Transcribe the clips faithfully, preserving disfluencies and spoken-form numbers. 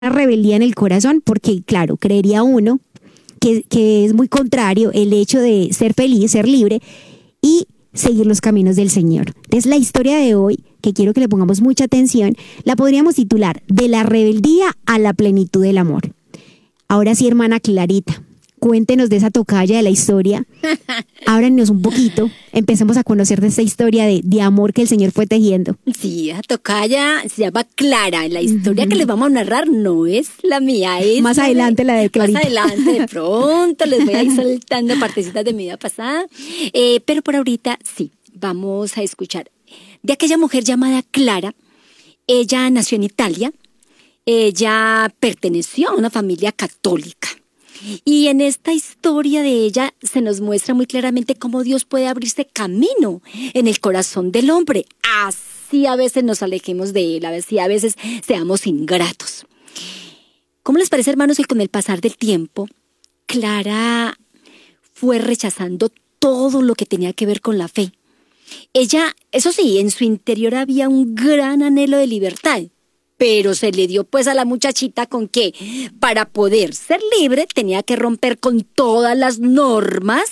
rebeldía en el corazón, porque claro, creería uno que, que es muy contrario el hecho de ser feliz, ser libre y seguir los caminos del Señor. Entonces la historia de hoy, que quiero que le pongamos mucha atención, la podríamos titular De la rebeldía a la plenitud del amor. Ahora sí, hermana Clarita, cuéntenos de esa tocaya de la historia, ábranos un poquito, empecemos a conocer de esta historia de, de amor que el Señor fue tejiendo. Sí, esa tocaya se llama Clara. La historia uh-huh. que les vamos a narrar no es la mía, es más adelante la de Clarita. Más adelante, de pronto, les voy a ir soltando partecitas de mi vida pasada. Eh, pero por ahorita, sí, vamos a escuchar de aquella mujer llamada Clara. Ella nació en Italia, ella perteneció a una familia católica. Y en esta historia de ella se nos muestra muy claramente cómo Dios puede abrirse camino en el corazón del hombre. Así a veces nos alejemos de él, así a veces seamos ingratos. ¿Cómo les parece, hermanos, que con el pasar del tiempo, Clara fue rechazando todo lo que tenía que ver con la fe? Ella, eso sí, en su interior había un gran anhelo de libertad. Pero se le dio pues a la muchachita con que para poder ser libre tenía que romper con todas las normas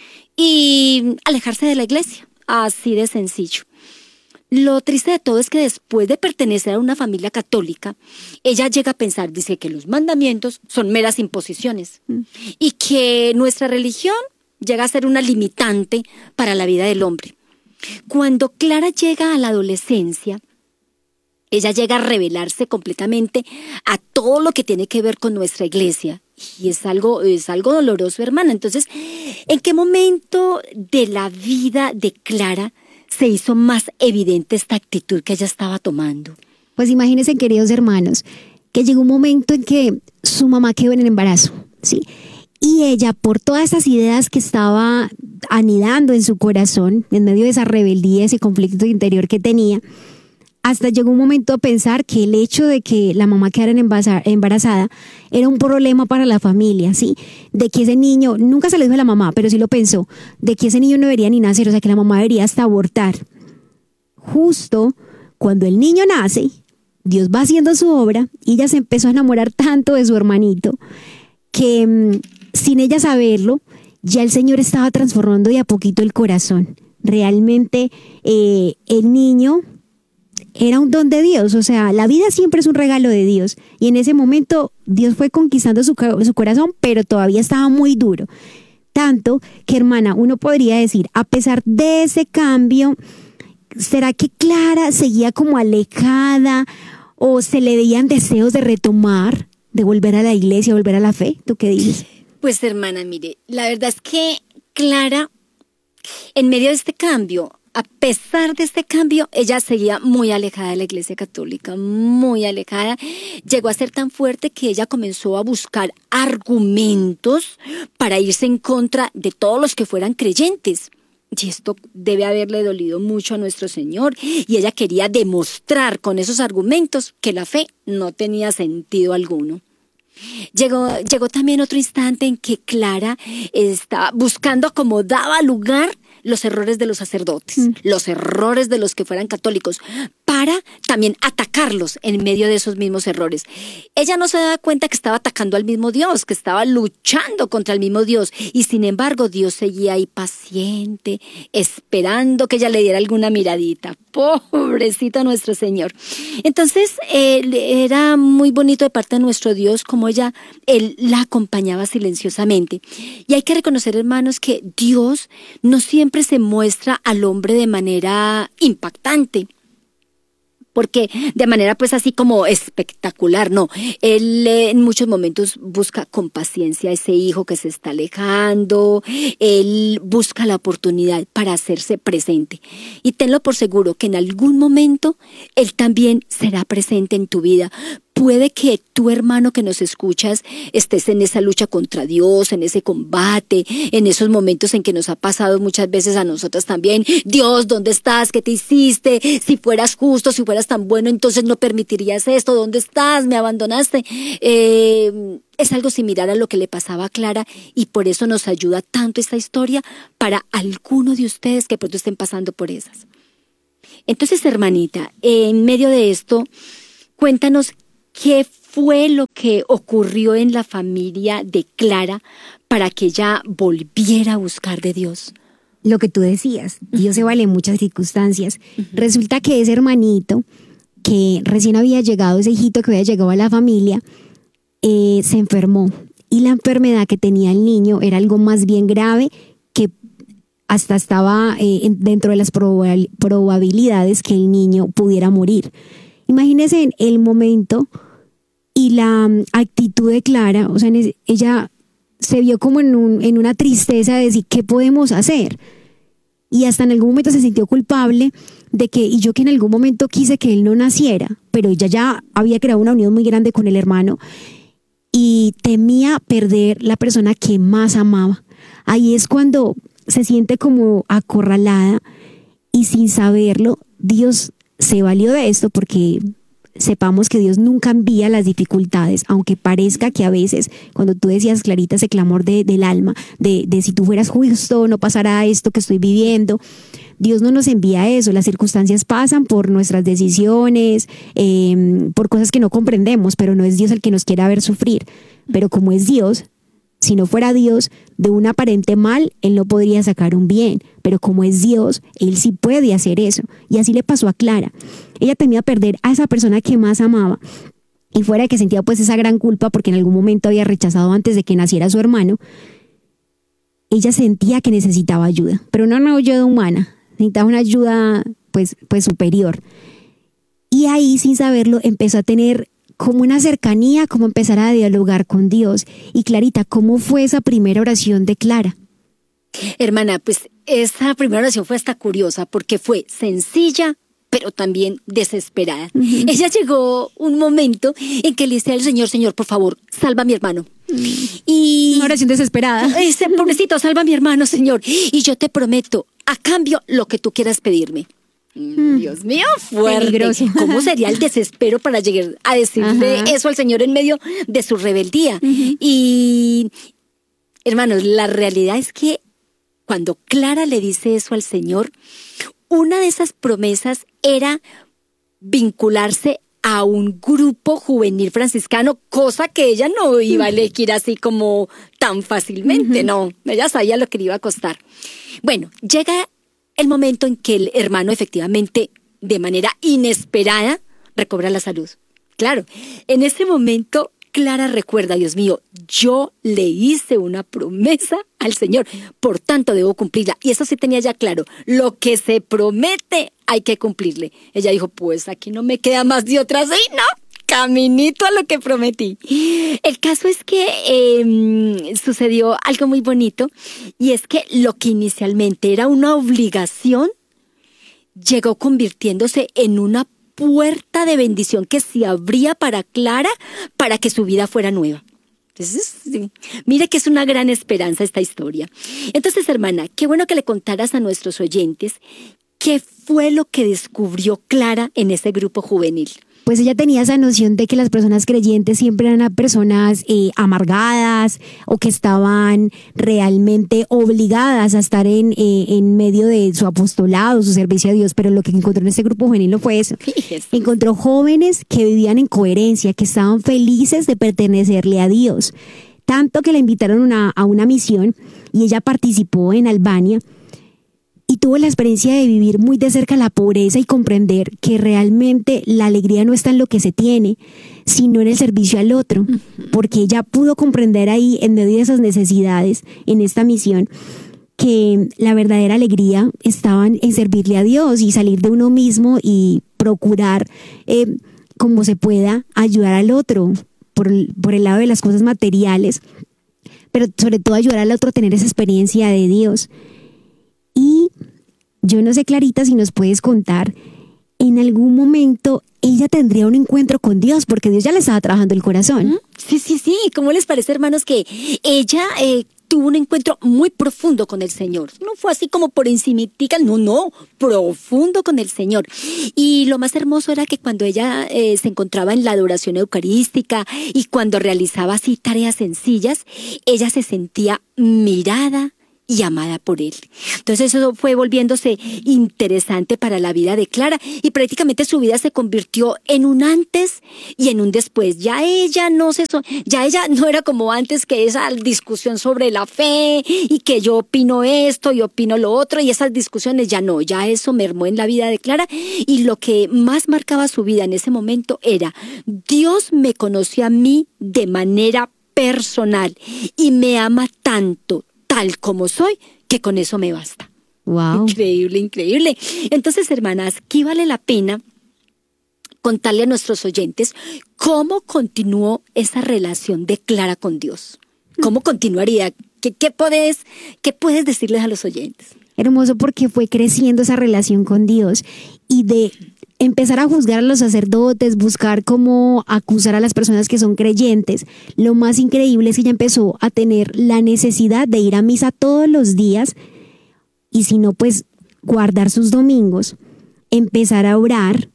y alejarse de la iglesia. Así de sencillo. Lo triste de todo es que después de pertenecer a una familia católica, ella llega a pensar, dice que los mandamientos son meras imposiciones mm. y que nuestra religión llega a ser una limitante para la vida del hombre. Cuando Clara llega a la adolescencia, ella llega a rebelarse completamente a todo lo que tiene que ver con nuestra iglesia. Y es algo, es algo doloroso, hermana. Entonces, ¿en qué momento de la vida de Clara se hizo más evidente esta actitud que ella estaba tomando? Pues imagínense, queridos hermanos, que llegó un momento en que su mamá quedó en el embarazo, ¿sí? Y ella, por todas esas ideas que estaba anidando en su corazón, en medio de esa rebeldía, ese conflicto interior que tenía, hasta llegó un momento a pensar que el hecho de que la mamá quedara embarazada era un problema para la familia, ¿sí? De que ese niño, nunca se lo dijo a la mamá, pero sí lo pensó, de que ese niño no debería ni nacer, o sea, que la mamá debería hasta abortar. Justo cuando el niño nace, Dios va haciendo su obra y ella se empezó a enamorar tanto de su hermanito que mmm, sin ella saberlo, ya el Señor estaba transformando de a poquito el corazón. Realmente eh, el niño era un don de Dios, o sea, la vida siempre es un regalo de Dios. Y en ese momento Dios fue conquistando su, su corazón, pero todavía estaba muy duro. Tanto que, hermana, uno podría decir, a pesar de ese cambio, ¿será que Clara seguía como alejada o se le veían deseos de retomar, de volver a la iglesia, volver a la fe? ¿Tú qué dices? Pues, hermana, mire, la verdad es que Clara, en medio de este cambio, a pesar de este cambio, ella seguía muy alejada de la iglesia católica, muy alejada. Llegó a ser tan fuerte que ella comenzó a buscar argumentos para irse en contra de todos los que fueran creyentes. Y esto debe haberle dolido mucho a nuestro Señor. Y ella quería demostrar con esos argumentos que la fe no tenía sentido alguno. Llegó, llegó también otro instante en que Clara estaba buscando cómo daba lugar los errores de los sacerdotes, mm. los errores de los que fueran católicos, para también atacarlos en medio de esos mismos errores. Ella no se daba cuenta que estaba atacando al mismo Dios, que estaba luchando contra el mismo Dios, y sin embargo Dios seguía ahí paciente, esperando que ella le diera alguna miradita. Pobrecito nuestro Señor. Entonces, eh, era muy bonito de parte de nuestro Dios como ella, Él la acompañaba silenciosamente. Y hay que reconocer, hermanos, que Dios no siempre se muestra al hombre de manera impactante, porque de manera pues así como espectacular, no. Él eh, en muchos momentos busca con paciencia a ese hijo que se está alejando, él busca la oportunidad para hacerse presente. Y tenlo por seguro que en algún momento él también será presente en tu vida. Puede que tú, hermano, que nos escuchas, estés en esa lucha contra Dios, en ese combate, en esos momentos en que nos ha pasado muchas veces a nosotras también. Dios, ¿dónde estás? ¿Qué te hiciste? Si fueras justo, si fueras tan bueno, entonces no permitirías esto. ¿Dónde estás? ¿Me abandonaste? Eh, es algo similar a lo que le pasaba a Clara y por eso nos ayuda tanto esta historia para alguno de ustedes que pronto estén pasando por esas. Entonces, hermanita, en medio de esto, cuéntanos ¿qué fue lo que ocurrió en la familia de Clara para que ella volviera a buscar de Dios? Lo que tú decías, Dios se vale en muchas circunstancias. Uh-huh. Resulta que ese hermanito, que recién había llegado, ese hijito que había llegado a la familia, eh, se enfermó. Y la enfermedad que tenía el niño era algo más bien grave, que hasta estaba eh, dentro de las proba- probabilidades que el niño pudiera morir. Imagínense el momento y la um, actitud de Clara. O sea, ella se vio como en, un, en una tristeza de decir, ¿qué podemos hacer? Y hasta en algún momento se sintió culpable de que, y yo que en algún momento quise que él no naciera, pero ella ya había creado una unión muy grande con el hermano y temía perder la persona que más amaba. Ahí es cuando se siente como acorralada y sin saberlo, Dios se valió de esto, porque sepamos que Dios nunca envía las dificultades, aunque parezca que a veces, cuando tú decías, Clarita, ese clamor de, del alma, de, de si tú fueras justo, no pasará esto que estoy viviendo. Dios no nos envía eso, las circunstancias pasan por nuestras decisiones, eh, por cosas que no comprendemos, pero no es Dios el que nos quiera ver sufrir. Pero como es Dios, si no fuera Dios, de un aparente mal, Él no podría sacar un bien. Pero como es Dios, Él sí puede hacer eso. Y así le pasó a Clara. Ella temía perder a esa persona que más amaba. Y fuera de que sentía pues esa gran culpa porque en algún momento había rechazado antes de que naciera su hermano, ella sentía que necesitaba ayuda. Pero no una ayuda humana, necesitaba una ayuda pues, pues superior. Y ahí, sin saberlo, empezó a tener como una cercanía, como empezar a dialogar con Dios. Y Clarita, ¿cómo fue esa primera oración de Clara? Hermana, pues esa primera oración fue hasta curiosa porque fue sencilla, pero también desesperada. Uh-huh. Ella llegó un momento en que le dice al Señor, Señor, por favor, salva a mi hermano. Uh-huh. Y una oración desesperada. Ese pobrecito, salva a mi hermano, Señor. Y yo te prometo, a cambio, lo que tú quieras pedirme. Mm. Dios mío, fuerte. Peligroso. ¿Cómo sería el desespero para llegar a decirle Ajá. eso al Señor en medio de su rebeldía? Uh-huh. Y, hermanos, la realidad es que cuando Clara le dice eso al Señor, una de esas promesas era vincularse a un grupo juvenil franciscano, cosa que ella no iba a elegir así como tan fácilmente, uh-huh. no, ella sabía lo que le iba a costar. Bueno, llega el momento en que el hermano efectivamente, de manera inesperada, recobra la salud. Claro, en ese momento Clara recuerda, Dios mío, yo le hice una promesa al Señor, por tanto debo cumplirla. Y eso sí tenía ya claro, lo que se promete hay que cumplirle. Ella dijo, pues aquí no me queda más de otra, sí, no, caminito a lo que prometí. El caso es que eh, sucedió algo muy bonito, y es que lo que inicialmente era una obligación llegó convirtiéndose en una puerta de bendición que se abría para Clara para que su vida fuera nueva. Entonces, sí, mire que es una gran esperanza esta historia. Entonces, hermana, qué bueno que le contaras a nuestros oyentes qué fue lo que descubrió Clara en ese grupo juvenil. Pues ella tenía esa noción de que las personas creyentes siempre eran personas eh, amargadas, o que estaban realmente obligadas a estar en, eh, en medio de su apostolado, su servicio a Dios. Pero lo que encontró en este grupo juvenil no fue eso. Fíjese. Encontró jóvenes que vivían en coherencia, que estaban felices de pertenecerle a Dios. Tanto que la invitaron una, a una misión, y ella participó en Albania. Y tuvo la experiencia de vivir muy de cerca la pobreza y comprender que realmente la alegría no está en lo que se tiene, sino en el servicio al otro. Uh-huh. Porque ella pudo comprender ahí, en medio de esas necesidades, en esta misión, que la verdadera alegría estaba en servirle a Dios y salir de uno mismo y procurar, eh, como se pueda, ayudar al otro por, por el lado de las cosas materiales, pero sobre todo ayudar al otro a tener esa experiencia de Dios. Y yo no sé, Clarita, si nos puedes contar, en algún momento ella tendría un encuentro con Dios, porque Dios ya le estaba trabajando el corazón. Sí, sí, sí. ¿Cómo les parece, hermanos, que ella eh, tuvo un encuentro muy profundo con el Señor? No fue así como por encimitica, no, no, profundo con el Señor. Y lo más hermoso era que cuando ella eh, se encontraba en la adoración eucarística y cuando realizaba así tareas sencillas, ella se sentía mirada y amada por él. Entonces eso fue volviéndose interesante para la vida de Clara y prácticamente su vida se convirtió en un antes y en un después. Ya ella no se so- ya ella no era como antes, que esa discusión sobre la fe y que yo opino esto y opino lo otro, y esas discusiones ya no, ya eso mermó en la vida de Clara, y lo que más marcaba su vida en ese momento era: Dios me conoció a mí de manera personal y me ama tanto, tal como soy, que con eso me basta. Wow. Increíble, increíble. Entonces, hermanas, aquí vale la pena contarle a nuestros oyentes cómo continuó esa relación de Clara con Dios. ¿Cómo continuaría? ¿Qué, qué, puedes, ¿Qué puedes decirles a los oyentes? Hermoso, porque fue creciendo esa relación con Dios, y de empezar a juzgar a los sacerdotes, buscar cómo acusar a las personas que son creyentes. Lo más increíble es que ella empezó a tener la necesidad de ir a misa todos los días, y si no, pues guardar sus domingos, empezar a orar.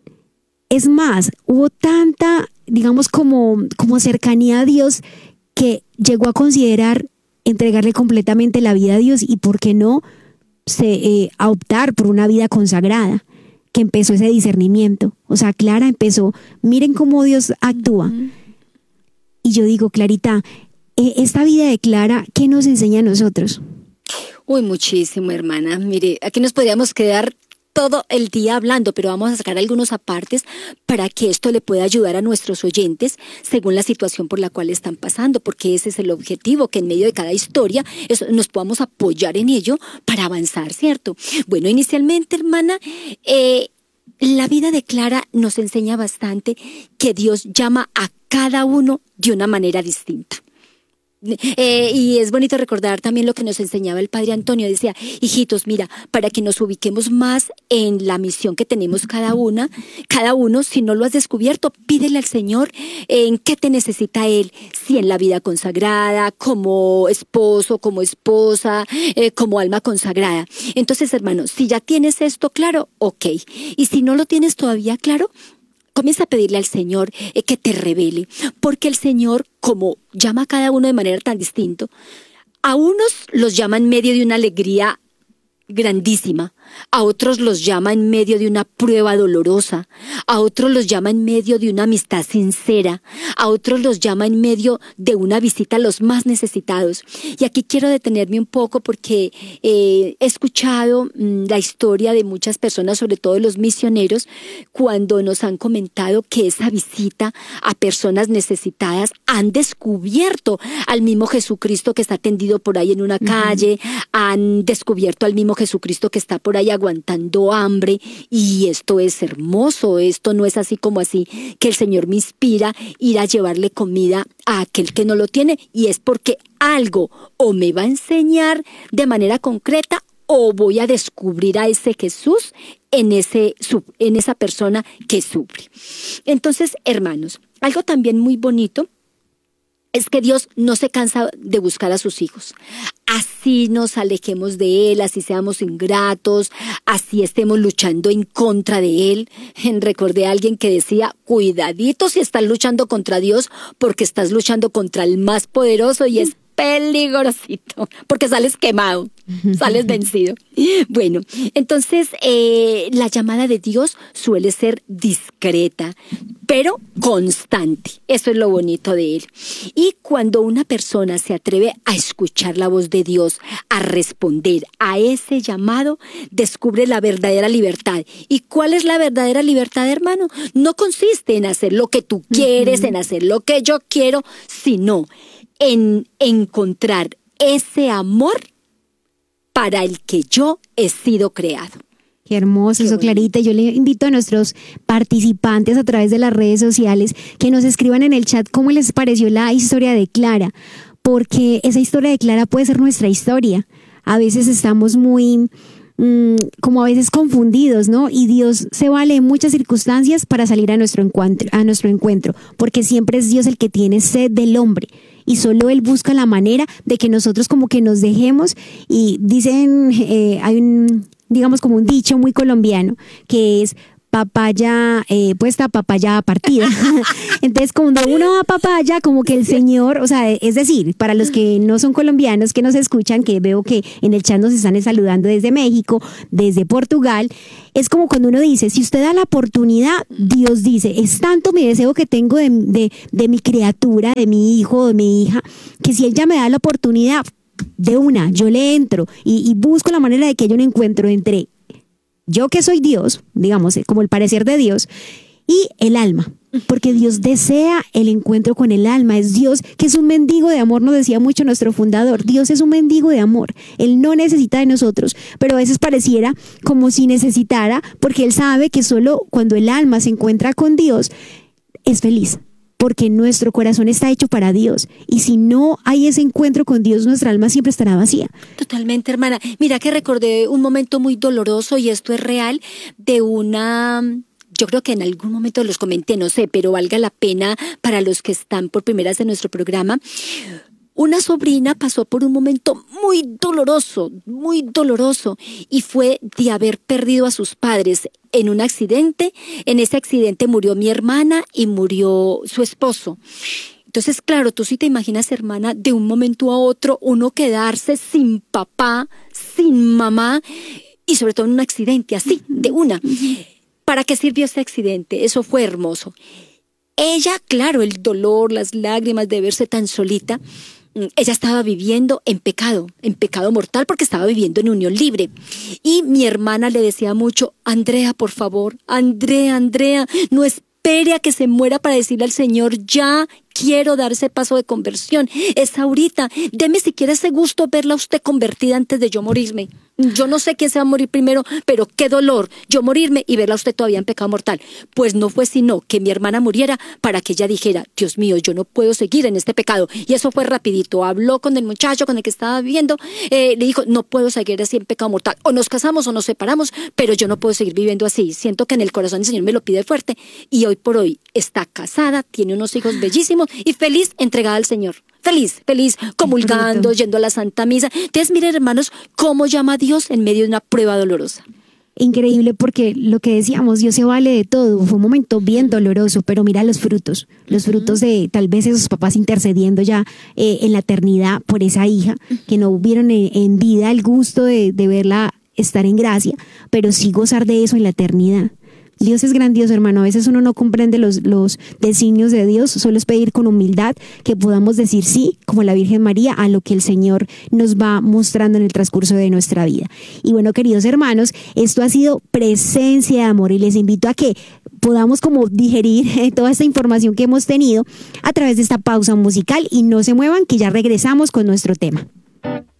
Es más, hubo tanta, digamos, como, como cercanía a Dios, que llegó a considerar entregarle completamente la vida a Dios, y por qué no, se, eh, a optar por una vida consagrada, que empezó ese discernimiento. O sea, Clara empezó, miren cómo Dios actúa. Uh-huh. Y yo digo, Clarita, eh, esta vida de Clara, ¿qué nos enseña a nosotros? Uy, muchísimo, hermana. Mire, aquí nos podríamos quedar todo el día hablando, pero vamos a sacar algunos apartes para que esto le pueda ayudar a nuestros oyentes según la situación por la cual están pasando, porque ese es el objetivo, que en medio de cada historia eso, nos podamos apoyar en ello para avanzar, ¿cierto? Bueno, inicialmente, hermana, eh, la vida de Clara nos enseña bastante que Dios llama a cada uno de una manera distinta. Eh, y es bonito recordar también lo que nos enseñaba el padre Antonio. Decía: hijitos, mira, para que nos ubiquemos más en la misión que tenemos cada una, cada uno, si no lo has descubierto, pídele al Señor en qué te necesita Él, si en la vida consagrada, como esposo, como esposa, eh, como alma consagrada. Entonces, hermanos, si ya tienes esto claro, ok. Y si no lo tienes todavía claro, comienza a pedirle al Señor eh, que te revele, porque el Señor, como llama a cada uno de manera tan distinta, a unos los llama en medio de una alegría grandísima, a otros los llama en medio de una prueba dolorosa, a otros los llama en medio de una amistad sincera, a otros los llama en medio de una visita a los más necesitados. Y aquí quiero detenerme un poco porque eh, he escuchado mmm, la historia de muchas personas, sobre todo los misioneros, cuando nos han comentado que esa visita a personas necesitadas han descubierto al mismo Jesucristo que está tendido por ahí en una calle, uh-huh. han descubierto al mismo Jesucristo que está por ahí aguantando hambre, y esto es hermoso. Esto no es así como así que el Señor me inspira ir a llevarle comida a aquel que no lo tiene, y es porque algo o me va a enseñar de manera concreta o voy a descubrir a ese Jesús en, ese, en esa persona que sufre. Entonces, hermanos, algo también muy bonito es que Dios no se cansa de buscar a sus hijos. Así nos alejemos de Él, así seamos ingratos, así estemos luchando en contra de Él. Recordé a alguien que decía: cuidadito si estás luchando contra Dios, porque estás luchando contra el más poderoso, y es peligrosito, porque sales quemado, sales vencido. Bueno, entonces eh, la llamada de Dios suele ser discreta, pero constante. Eso es lo bonito de Él. Y cuando una persona se atreve a escuchar la voz de Dios, a responder a ese llamado, descubre la verdadera libertad. ¿Y cuál es la verdadera libertad, hermano? No consiste en hacer lo que tú quieres, uh-huh. en hacer lo que yo quiero, sino en encontrar ese amor para el que yo he sido creado. Qué hermoso Qué eso, bueno. Clarita. Yo le invito a nuestros participantes a través de las redes sociales que nos escriban en el chat cómo les pareció la historia de Clara, porque esa historia de Clara puede ser nuestra historia. A veces estamos muy... Mm, como a veces confundidos, ¿no? Y Dios se vale en muchas circunstancias para salir a nuestro encuentro, a nuestro encuentro, porque siempre es Dios el que tiene sed del hombre, y solo Él busca la manera de que nosotros como que nos dejemos. Y dicen, eh, hay un, digamos como un dicho muy colombiano, que es: papaya eh, puesta, papaya partida. Entonces, cuando uno va a papaya, como que el Señor, o sea, es decir, para los que no son colombianos, que nos escuchan, que veo que en el chat nos están saludando desde México, desde Portugal, es como cuando uno dice, si usted da la oportunidad, Dios dice, es tanto mi deseo que tengo de, de, de mi criatura, de mi hijo, de mi hija, que si Él ya me da la oportunidad, de una, yo le entro y, y busco la manera de que haya un encuentro entre yo que soy Dios, digamos, como el parecer de Dios, y el alma, porque Dios desea el encuentro con el alma. Es Dios que es un mendigo de amor, nos decía mucho nuestro fundador. Dios es un mendigo de amor, Él no necesita de nosotros, pero a veces pareciera como si necesitara, porque Él sabe que solo cuando el alma se encuentra con Dios es feliz, porque nuestro corazón está hecho para Dios, y si no hay ese encuentro con Dios, nuestra alma siempre estará vacía. Totalmente, hermana. Mira que recordé un momento muy doloroso, y esto es real, de una... Yo creo que en algún momento los comenté, no sé, pero valga la pena para los que están por primera vez en nuestro programa. Una sobrina pasó por un momento muy doloroso, muy doloroso, y fue de haber perdido a sus padres en un accidente. En ese accidente murió mi hermana y murió su esposo. Entonces, claro, tú sí te imaginas, hermana, de un momento a otro uno quedarse sin papá, sin mamá, y sobre todo en un accidente así, de una. ¿Para qué sirvió ese accidente? Eso fue hermoso. Ella, claro, el dolor, las lágrimas de verse tan solita, ella estaba viviendo en pecado, en pecado mortal, porque estaba viviendo en unión libre. Y mi hermana le decía mucho, Andrea, por favor, Andrea, Andrea, no espere a que se muera para decirle al Señor, ya quiero dar ese paso de conversión. Es ahorita, deme siquiera ese gusto verla a usted convertida antes de yo morirme. Yo no sé quién se va a morir primero, pero qué dolor yo morirme y verla a usted todavía en pecado mortal. Pues no fue sino que mi hermana muriera para que ella dijera, Dios mío, yo no puedo seguir en este pecado. Y eso fue rapidito. Habló con el muchacho con el que estaba viviendo, eh, le dijo, no puedo seguir así en pecado mortal. O nos casamos o nos separamos, pero yo no puedo seguir viviendo así. Siento que en el corazón el Señor me lo pide fuerte. Y hoy por hoy está casada, tiene unos hijos bellísimos y feliz, entregada al Señor. Feliz, feliz, comulgando, yendo a la Santa Misa. Entonces, miren, hermanos, cómo llama a Dios en medio de una prueba dolorosa. Increíble, porque lo que decíamos, Dios se vale de todo. Fue un momento bien doloroso, pero mira los frutos, los frutos de tal vez esos papás intercediendo ya eh, en la eternidad por esa hija, que no vieron en, en vida el gusto de, de verla estar en gracia, pero sí gozar de eso en la eternidad. Dios es grandioso, hermano. A veces uno no comprende los, los designios de Dios. Solo es pedir con humildad que podamos decir sí, como la Virgen María, a lo que el Señor nos va mostrando en el transcurso de nuestra vida. Y bueno, queridos hermanos, esto ha sido Presencia de Amor, y les invito a que podamos como digerir eh, toda esta información que hemos tenido a través de esta pausa musical, y no se muevan, que ya regresamos con nuestro tema.